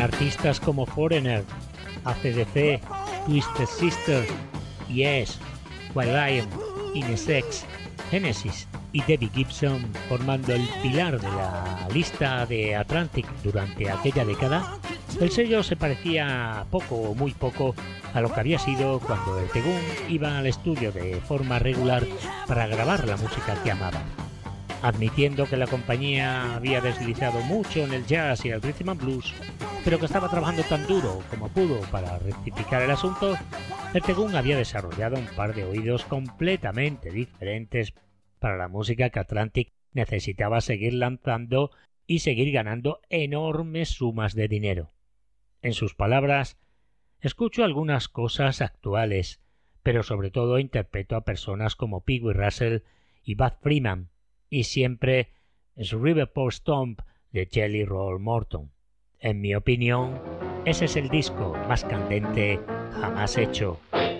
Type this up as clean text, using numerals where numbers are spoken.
artistas como Foreigner, AC/DC, Twisted Sister, Yes, White Lion, Inesex, Genesis y Debbie Gibson, formando el pilar de la lista de Atlantic durante aquella década, el sello se parecía poco o muy poco a lo que había sido cuando Ertegun iba al estudio de forma regular para grabar la música que amaba. Admitiendo que la compañía había deslizado mucho en el jazz y el rhythm and blues, pero que estaba trabajando tan duro como pudo para rectificar el asunto, Ertegun había desarrollado un par de oídos completamente diferentes para la música que Atlantic necesitaba seguir lanzando y seguir ganando enormes sumas de dinero. En sus palabras, escucho algunas cosas actuales, pero sobre todo interpreto a personas como Pee Wee Russell y Bud Freeman, y siempre es Riverport Stomp de Jelly Roll Morton. En mi opinión, ese es el disco más candente jamás hecho.